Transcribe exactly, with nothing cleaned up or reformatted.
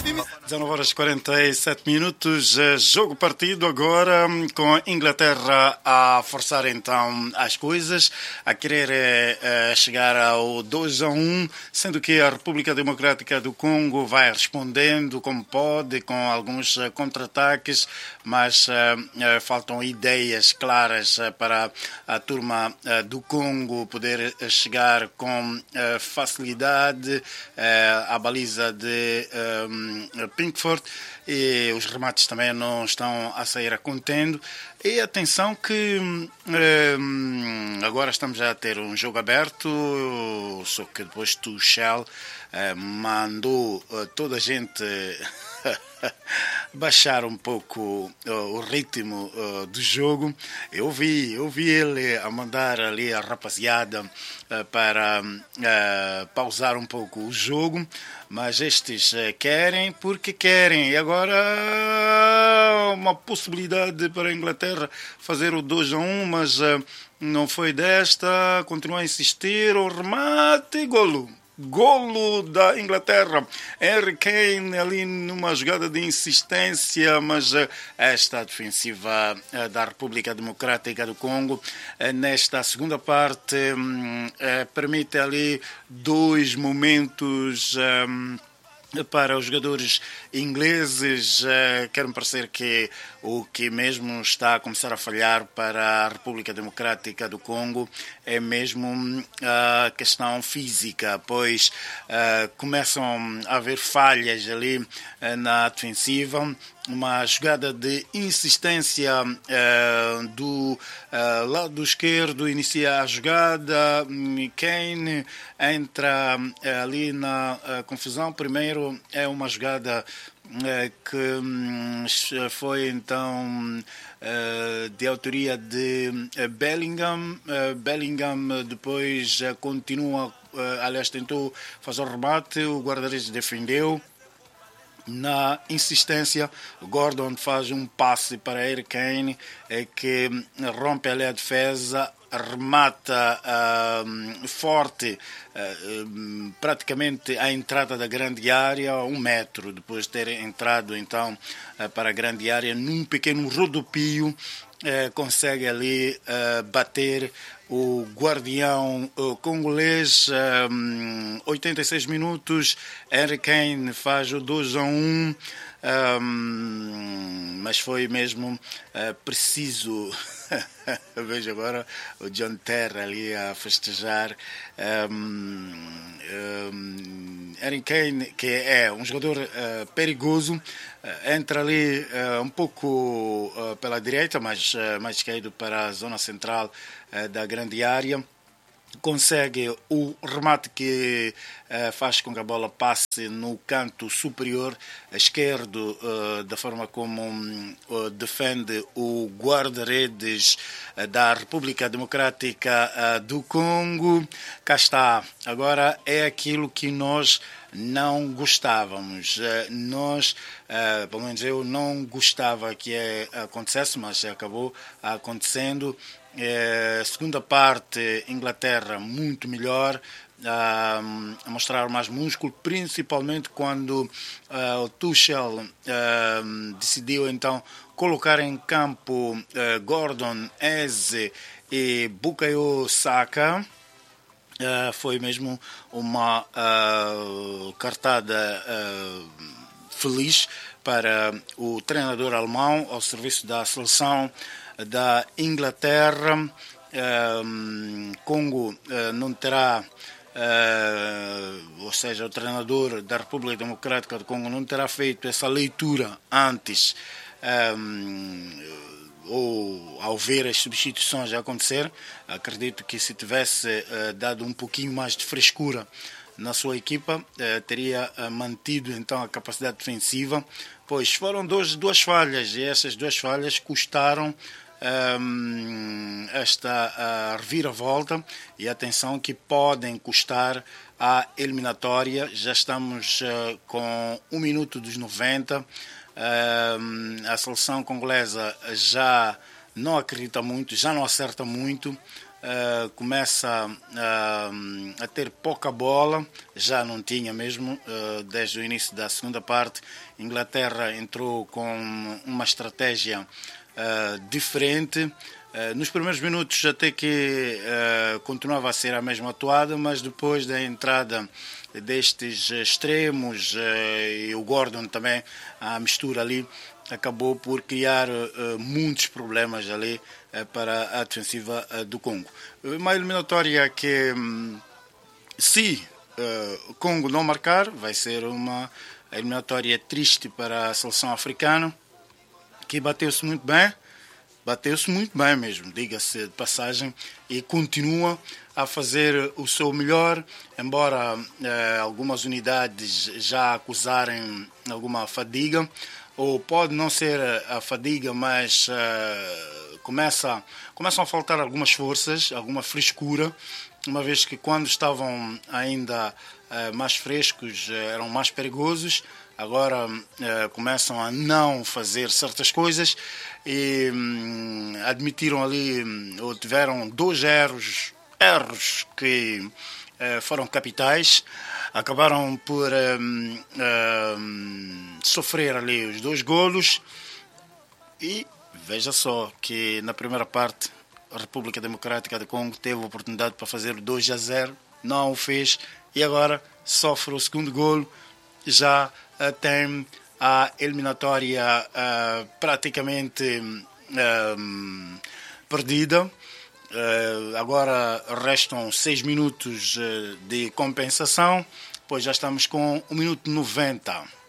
dezenove horas e quarenta e sete minutos, jogo partido agora com a Inglaterra a forçar então as coisas, a querer eh, chegar ao dois a um, sendo que a República Democrática do Congo vai respondendo como pode, com alguns eh, contra-ataques, mas eh, eh, faltam ideias claras eh, para a turma eh, do Congo poder eh, chegar com eh, facilidade eh, à baliza de eh, Pickford, e os remates também não estão a sair a contendo. E atenção que eh, agora estamos a ter um jogo aberto, só que depois Tuchel eh, mandou eh, toda a gente baixar um pouco uh, o ritmo uh, do jogo. Eu vi, eu vi ele a mandar ali a rapaziada uh, para uh, pausar um pouco o jogo, mas estes uh, querem porque querem. E agora uma possibilidade para a Inglaterra fazer o dois a um, mas uh, não foi desta, continua a insistir, o remate e golo. Golo da Inglaterra. Harry Kane ali numa jogada de insistência, mas esta defensiva da República Democrática do Congo, nesta segunda parte, permite ali dois momentos para os jogadores ingleses. Quer-me parecer que o que mesmo está a começar a falhar para a República Democrática do Congo é mesmo a questão física, pois uh, começam a haver falhas ali uh, na defensiva. Uma jogada de insistência uh, do uh, lado esquerdo inicia a jogada. Kane entra uh, ali na uh, confusão. Primeiro é uma jogada uh, que um, foi então uh, de autoria de uh, Bellingham. Uh, Bellingham depois uh, continua, uh, aliás, tentou fazer o remate, o guarda-redes defendeu. Na insistência, Gordon faz um passe para Harry Kane, é que rompe ali a defesa, remata uh, forte, uh, praticamente à entrada da grande área, um metro depois de ter entrado então uh, para a grande área, num pequeno rodopio, uh, consegue ali uh, bater o guardião uh, congolês. um, oitenta e seis minutos, Harry Kane faz o dois a um, um, mas foi mesmo uh, preciso. Vejo agora o John Terry ali a festejar. Um, um, Harry Kane, que é um jogador uh, perigoso, uh, entra ali uh, um pouco uh, pela direita, mas uh, mais caído para a zona central uh, da grande área. Consegue o remate que uh, faz com que a bola passe no canto superior esquerdo, uh, da forma como uh, defende o guarda-redes uh, da República Democrática uh, do Congo. Cá está. Agora é aquilo que nós não gostávamos. Uh, nós, uh, pelo menos eu, não gostava que acontecesse, mas acabou acontecendo. É, segunda parte, Inglaterra muito melhor, a, a mostrar mais músculo, principalmente quando uh, o Tuchel uh, decidiu então colocar em campo uh, Gordon, Eze e Bukayo Saka. Uh, foi mesmo uma uh, cartada uh, feliz para o treinador alemão ao serviço da seleção da Inglaterra. Um, Congo uh, não terá, uh, ou seja, o treinador da República Democrática do Congo não terá feito essa leitura antes, um, ou ao ver as substituições a acontecer. Acredito que se tivesse uh, dado um pouquinho mais de frescura na sua equipa, uh, teria uh, mantido então a capacidade defensiva, pois foram dois, duas falhas, e essas duas falhas custaram Um, esta uh, reviravolta, e atenção que podem custar a eliminatória. Já estamos uh, com um minuto dos noventa. Uh, a seleção congolesa já não acredita muito, já não acerta muito. uh, começa uh, a ter pouca bola, já não tinha mesmo, uh, desde o início da segunda parte. Inglaterra entrou com uma estratégia uh, diferente. Uh, nos primeiros minutos até que uh, continuava a ser a mesma atuada, mas depois da entrada destes extremos uh, e o Gordon também, a mistura ali, acabou por criar uh, muitos problemas ali uh, para a defensiva uh, do Congo. Uma eliminatória que, um, se o uh, Congo não marcar, vai ser uma eliminatória triste para a seleção africana, que bateu-se muito bem, bateu-se muito bem mesmo, diga-se de passagem, e continua a fazer o seu melhor, embora uh, algumas unidades já acusarem alguma fadiga, ou pode não ser a fadiga, mas uh, começa, começam a faltar algumas forças, alguma frescura, uma vez que quando estavam ainda uh, mais frescos uh, eram mais perigosos, agora uh, começam a não fazer certas coisas e um, admitiram ali, ou tiveram dois erros, erros que uh, foram capitais. Acabaram por um, um, sofrer ali os dois golos e veja só que na primeira parte a República Democrática do Congo teve a oportunidade para fazer o dois a zero, não o fez e agora sofre o segundo golo, já uh, tem a eliminatória uh, praticamente uh, perdida. Uh, agora restam seis minutos uh, de compensação, pois já estamos com o minuto noventa.